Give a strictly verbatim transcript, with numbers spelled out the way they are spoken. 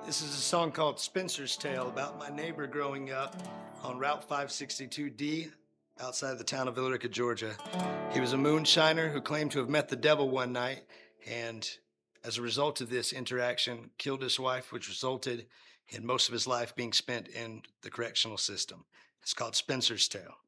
This is a song called Spencer's Tale about my neighbor growing up on Route five sixty-two D outside the town of Villa Rica, Georgia. He was a moonshiner who claimed to have met the devil one night and, as a result of this interaction, killed his wife, which resulted in most of his life being spent in the correctional system. It's called Spencer's Tale.